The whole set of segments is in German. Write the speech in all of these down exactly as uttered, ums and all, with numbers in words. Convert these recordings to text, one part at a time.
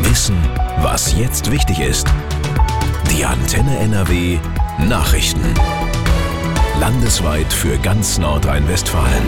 Wissen, was jetzt wichtig ist. Die Antenne N R W Nachrichten. Landesweit für ganz Nordrhein-Westfalen.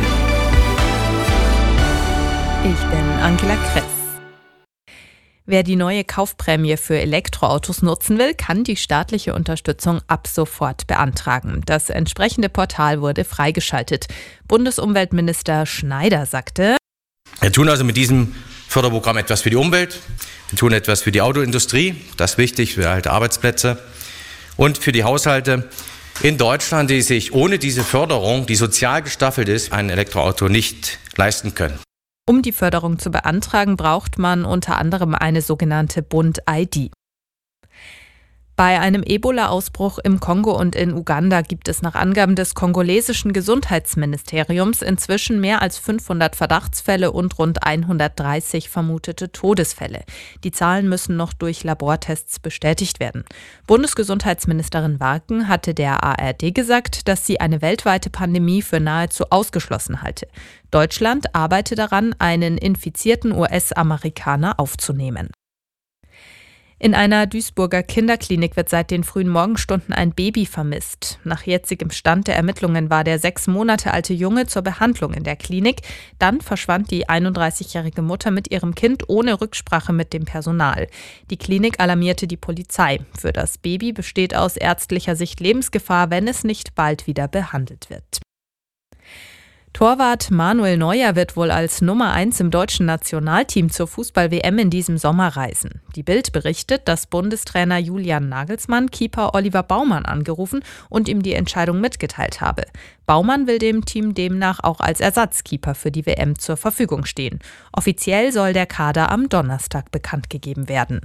Ich bin Angela Kress. Wer die neue Kaufprämie für Elektroautos nutzen will, kann die staatliche Unterstützung ab sofort beantragen. Das entsprechende Portal wurde freigeschaltet. Bundesumweltminister Schneider sagte: Wir tun also mit diesem Förderprogramm etwas für die Umwelt, wir tun etwas für die Autoindustrie, das ist wichtig für halt Arbeitsplätze, und für die Haushalte in Deutschland, die sich ohne diese Förderung, die sozial gestaffelt ist, ein Elektroauto nicht leisten können. Um die Förderung zu beantragen, braucht man unter anderem eine sogenannte Bund-I D. Bei einem Ebola-Ausbruch im Kongo und in Uganda gibt es nach Angaben des kongolesischen Gesundheitsministeriums inzwischen mehr als fünfhundert Verdachtsfälle und rund hundertdreißig vermutete Todesfälle. Die Zahlen müssen noch durch Labortests bestätigt werden. Bundesgesundheitsministerin Warken hatte der A R D gesagt, dass sie eine weltweite Pandemie für nahezu ausgeschlossen halte. Deutschland arbeite daran, einen infizierten U S-Amerikaner aufzunehmen. In einer Duisburger Kinderklinik wird seit den frühen Morgenstunden ein Baby vermisst. Nach jetzigem Stand der Ermittlungen war der sechs Monate alte Junge zur Behandlung in der Klinik. Dann verschwand die einunddreißigjährige Mutter mit ihrem Kind ohne Rücksprache mit dem Personal. Die Klinik alarmierte die Polizei. Für das Baby besteht aus ärztlicher Sicht Lebensgefahr, wenn es nicht bald wieder behandelt wird. Torwart Manuel Neuer wird wohl als Nummer eins im deutschen Nationalteam zur Fußball-W M in diesem Sommer reisen. Die Bild berichtet, dass Bundestrainer Julian Nagelsmann Keeper Oliver Baumann angerufen und ihm die Entscheidung mitgeteilt habe. Baumann will dem Team demnach auch als Ersatzkeeper für die W M zur Verfügung stehen. Offiziell soll der Kader am Donnerstag bekannt gegeben werden.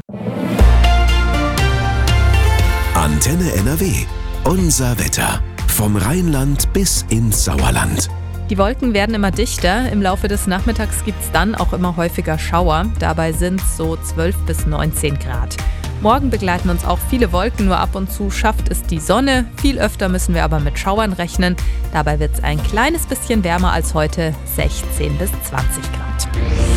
Antenne N R W. Unser Wetter. Vom Rheinland bis ins Sauerland. Die Wolken werden immer dichter. Im Laufe des Nachmittags gibt es dann auch immer häufiger Schauer. Dabei sind es so zwölf bis neunzehn Grad. Morgen begleiten uns auch viele Wolken, nur ab und zu schafft es die Sonne. Viel öfter müssen wir aber mit Schauern rechnen. Dabei wird es ein kleines bisschen wärmer als heute, sechzehn bis zwanzig Grad.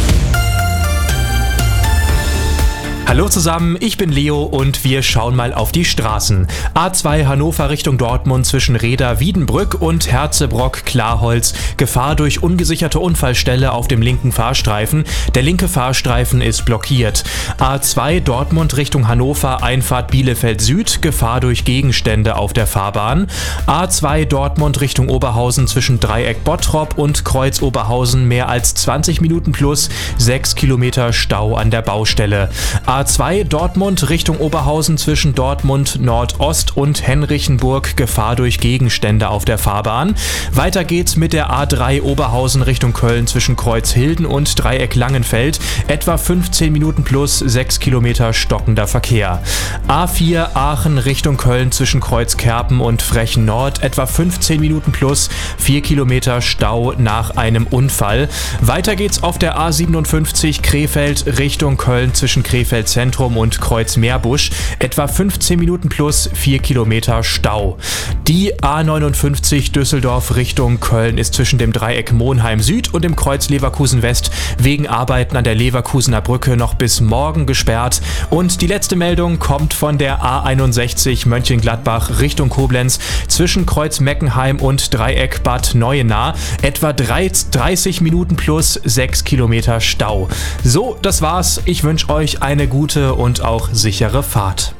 Hallo zusammen, ich bin Leo und wir schauen mal auf die Straßen. A zwei Hannover Richtung Dortmund zwischen Reda-Wiedenbrück und Herzebrock-Klarholz. Gefahr durch ungesicherte Unfallstelle auf dem linken Fahrstreifen. Der linke Fahrstreifen ist blockiert. A zwei Dortmund Richtung Hannover, Einfahrt Bielefeld Süd. Gefahr durch Gegenstände auf der Fahrbahn. A zwei Dortmund Richtung Oberhausen zwischen Dreieck Bottrop und Kreuz Oberhausen mehr als zwanzig Minuten plus sechs Kilometer Stau an der Baustelle. A zwei Dortmund Richtung Oberhausen zwischen Dortmund Nordost und Henrichenburg, Gefahr durch Gegenstände auf der Fahrbahn. Weiter geht's mit der A drei Oberhausen Richtung Köln zwischen Kreuzhilden und Dreieck Langenfeld, etwa fünfzehn Minuten plus sechs Kilometer stockender Verkehr. A vier Aachen Richtung Köln zwischen Kreuzkerpen und Frechen Nord, etwa fünfzehn Minuten plus vier Kilometer Stau nach einem Unfall. Weiter geht's auf der A siebenundfünfzig Krefeld Richtung Köln zwischen Krefeld Zentrum und Kreuz Meerbusch, etwa fünfzehn Minuten plus vier Kilometer Stau. Die A neunundfünfzig Düsseldorf Richtung Köln ist zwischen dem Dreieck Monheim Süd und dem Kreuz Leverkusen West wegen Arbeiten an der Leverkusener Brücke noch bis morgen gesperrt. Und die letzte Meldung kommt von der A einundsechzig Mönchengladbach Richtung Koblenz zwischen Kreuz Meckenheim und Dreieck Bad Neuenahr, etwa dreißig Minuten plus sechs Kilometer Stau. So, das war's. Ich wünsche euch eine gute und auch sichere Fahrt.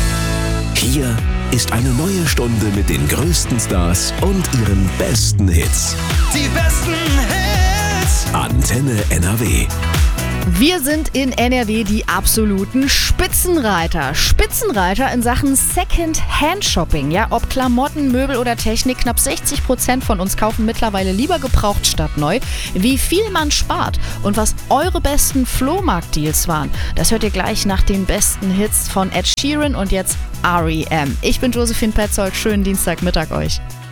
Hier ist eine neue Stunde mit den größten Stars und ihren besten Hits. Die besten Hits. Antenne N R W. Wir sind in N R W die absoluten Spitzenreiter. Spitzenreiter in Sachen Second-Hand-Shopping. Ja, ob Klamotten, Möbel oder Technik, knapp sechzig Prozent von uns kaufen mittlerweile lieber gebraucht statt neu. Wie viel man spart und was eure besten Flohmarkt-Deals waren, das hört ihr gleich nach den besten Hits von Ed Sheeran und jetzt R E M. Ich bin Josephine Petzold. Schönen Dienstagmittag euch.